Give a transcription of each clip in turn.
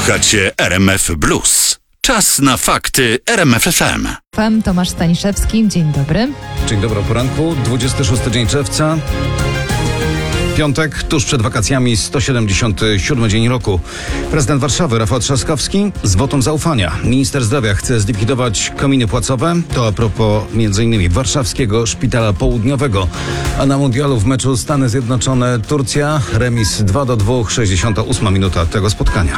Słuchacie RMF Blues. Czas na fakty RMF FM. Pan Tomasz Staniszewski, dzień dobry. Dzień dobry o poranku, 26 dzień czerwca. Piątek, tuż przed wakacjami, 177 dzień roku. Prezydent Warszawy Rafał Trzaskowski z wotum zaufania. Minister zdrowia chce zlikwidować kominy płacowe. To a propos m.in. warszawskiego szpitala południowego. A na mundialu w meczu Stany Zjednoczone-Turcja remis 2-2, 68 minuta tego spotkania.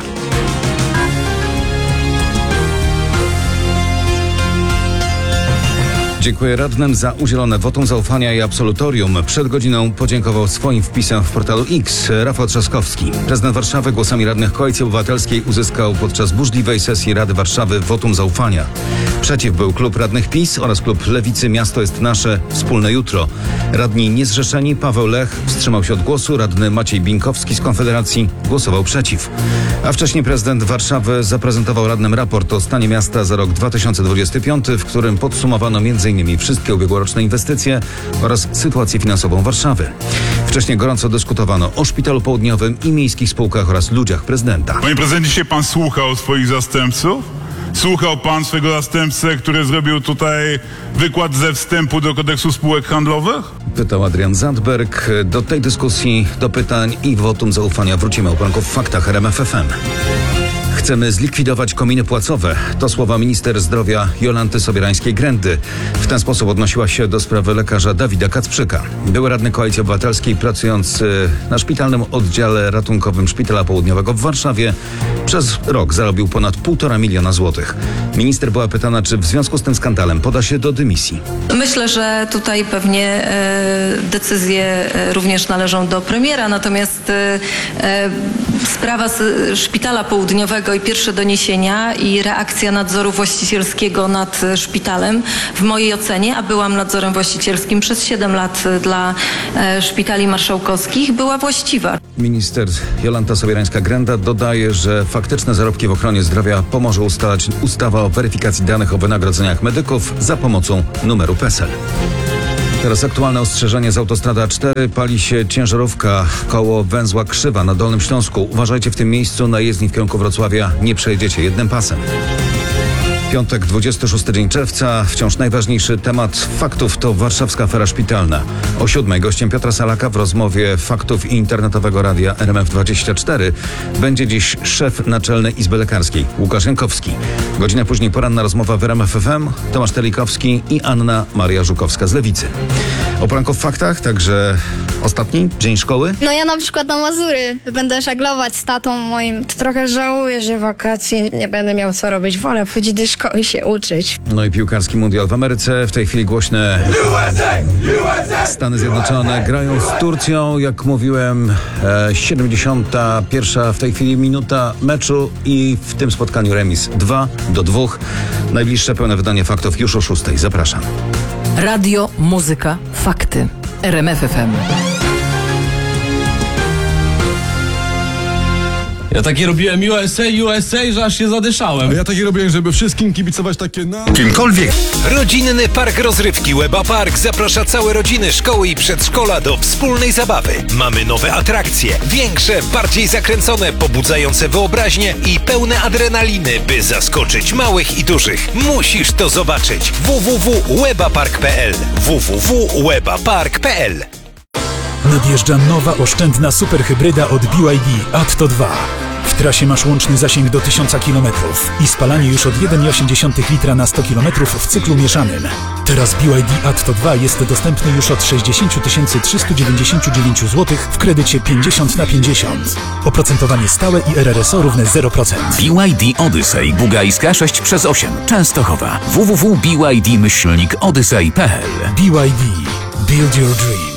Dziękuję radnym za udzielone wotum zaufania i absolutorium. Przed godziną podziękował swoim wpisem w portalu X Rafał Trzaskowski. Prezydent Warszawy głosami radnych Koalicji Obywatelskiej uzyskał podczas burzliwej sesji Rady Warszawy wotum zaufania. Przeciw był klub radnych PiS oraz klub Lewicy Miasto jest nasze, wspólne jutro. Radni niezrzeszeni Paweł Lech wstrzymał się od głosu, radny Maciej Binkowski z Konfederacji głosował przeciw. A wcześniej prezydent Warszawy zaprezentował radnym raport o stanie miasta za rok 2025, w którym podsumowano m.in. wszystkie ubiegłoroczne inwestycje oraz sytuację finansową Warszawy. Wcześniej gorąco dyskutowano o Szpitalu Południowym i miejskich spółkach oraz ludziach prezydenta. Panie prezydencie, dzisiaj pan słuchał swoich zastępców? Słuchał pan swojego zastępcę, który zrobił tutaj wykład ze wstępu do kodeksu spółek handlowych? Pytał Adrian Zandberg. Do tej dyskusji, do pytań i wotum zaufania wrócimy o poranku w faktach RMF FM. Chcemy zlikwidować kominy płacowe. To słowa minister zdrowia Jolanty Sobierańskiej-Grędy. W ten sposób odnosiła się do sprawy lekarza Dawida Kacprzyka. Były radny Koalicji Obywatelskiej pracujący na szpitalnym oddziale ratunkowym Szpitala Południowego w Warszawie przez rok zarobił ponad 1,5 miliona złotych. Minister była pytana, czy w związku z tym skandalem poda się do dymisji. Myślę, że tutaj pewnie decyzje również należą do premiera, natomiast sprawa Szpitala Południowego i pierwsze doniesienia i reakcja nadzoru właścicielskiego nad szpitalem w mojej ocenie, a byłam nadzorem właścicielskim przez 7 lat dla szpitali marszałkowskich, była właściwa. Minister Jolanta Sobierańska-Gręda dodaje, że faktyczne zarobki w ochronie zdrowia pomoże ustalać ustawa o weryfikacji danych o wynagrodzeniach medyków za pomocą numeru PESEL. Teraz aktualne ostrzeżenie z autostrady A4. Pali się ciężarówka koło węzła Krzywa na Dolnym Śląsku. Uważajcie w tym miejscu, na jezdni w kierunku Wrocławia nie przejedziecie jednym pasem. Piątek, 26 dzień czerwca. Wciąż najważniejszy temat faktów to warszawska afera szpitalna. O 7:00 gościem Piotra Salaka w rozmowie faktów i internetowego radia RMF24 będzie dziś szef Naczelnej Izby Lekarskiej Łukasz Jankowski. Godzinę później poranna rozmowa w RMF FM Tomasz Telikowski i Anna Maria Żukowska z Lewicy. O poranku w faktach także ostatni dzień szkoły. No ja na przykład na Mazury będę żaglować z tatą moim. Trochę żałuję, że wakacje nie będę miał co robić. Wolę chodzić do szkoły i się uczyć. No i piłkarski mundial w Ameryce. W tej chwili głośne Stany Zjednoczone grają z Turcją. Jak mówiłem, 71. w tej chwili minuta meczu i w tym spotkaniu remis 2-2. Najbliższe pełne wydanie faktów już o 6:00. Zapraszam. Radio, muzyka, fakty. RMF FM. Ja takie robiłem USA, że aż się zadyszałem. Ja takie robiłem, żeby wszystkim kibicować takie na... Kimkolwiek. Rodzinny park rozrywki Łeba Park zaprasza całe rodziny, szkoły i przedszkola do wspólnej zabawy. Mamy nowe atrakcje, większe, bardziej zakręcone, pobudzające wyobraźnię i pełne adrenaliny, by zaskoczyć małych i dużych. Musisz to zobaczyć. www.webapark.pl www.webapark.pl. Nadjeżdża nowa oszczędna superhybryda od BYD Atto 2. W trasie masz łączny zasięg do 1000 km i spalanie już od 1,8 litra na 100 km w cyklu mieszanym. Teraz BYD Atto 2 jest dostępny już od 60 399 zł w kredycie 50/50. Oprocentowanie stałe i RRSO równe 0%. BYD Odyssey Bugajska 6/8 Częstochowa. www.byd-odyssey.pl. BYD. Build your dream.